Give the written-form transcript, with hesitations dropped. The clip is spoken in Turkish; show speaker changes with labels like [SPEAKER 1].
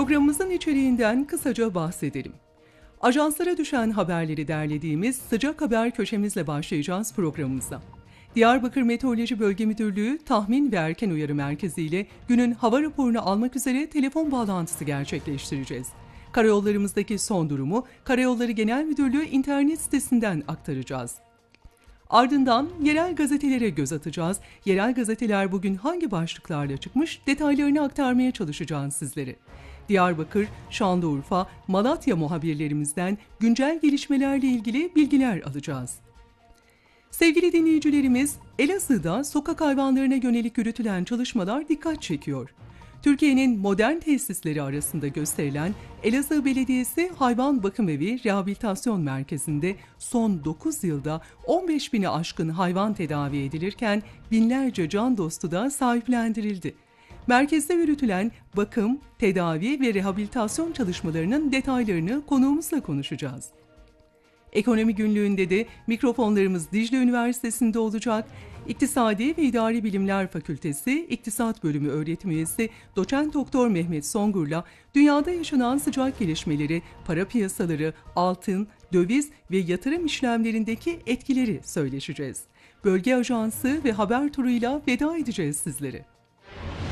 [SPEAKER 1] Programımızın içeriğinden kısaca bahsedelim. Ajanslara düşen haberleri derlediğimiz Sıcak Haber köşemizle başlayacağız programımıza. Diyarbakır Meteoroloji Bölge Müdürlüğü Tahmin ve Erken Uyarı Merkezi ile günün hava raporunu almak üzere telefon bağlantısı gerçekleştireceğiz. Karayollarımızdaki son durumu Karayolları Genel Müdürlüğü internet sitesinden aktaracağız. Ardından yerel gazetelere göz atacağız. Yerel gazeteler bugün hangi başlıklarla çıkmış detaylarını aktarmaya çalışacağız sizlere. Diyarbakır, Şanlıurfa, Malatya muhabirlerimizden güncel gelişmelerle ilgili bilgiler alacağız. Sevgili dinleyicilerimiz, Elazığ'da sokak hayvanlarına yönelik yürütülen çalışmalar dikkat çekiyor. Türkiye'nin modern tesisleri arasında gösterilen Elazığ Belediyesi Hayvan Bakım Evi Rehabilitasyon Merkezi'nde son 9 yılda 15 bini aşkın hayvan tedavi edilirken binlerce can dostu da sahiplendirildi. Merkezde yürütülen bakım, tedavi ve rehabilitasyon çalışmalarının detaylarını konuğumuzla konuşacağız. Ekonomi günlüğünde de mikrofonlarımız Dicle Üniversitesi'nde olacak. İktisadi ve İdari Bilimler Fakültesi İktisat Bölümü öğretim üyesi Doçent Doktor Mehmet Songur'la dünyada yaşanan sıcak gelişmeleri, para piyasaları, altın, döviz ve yatırım işlemlerindeki etkileri söyleşeceğiz. Bölge Ajansı ve haber turuyla veda edeceğiz sizlere.